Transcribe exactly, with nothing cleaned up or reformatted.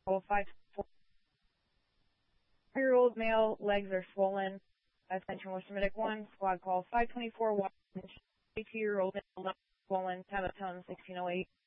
call five year old male, legs are swollen. Attention Western Medic one, squad call five twenty-four, two year old male, legs swollen, Tabitone sixteen oh eight.